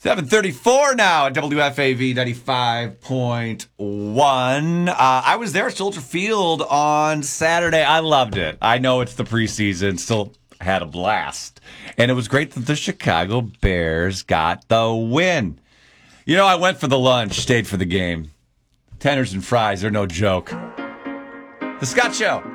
7:34 now at WFAV 95.1. I was there at Soldier Field on Saturday. I loved it. I know it's the preseason. Still had a blast. And it was great that the Chicago Bears got the win. You know, I went for the lunch, stayed for the game. Tenders and fries, they're no joke. The Scott Show.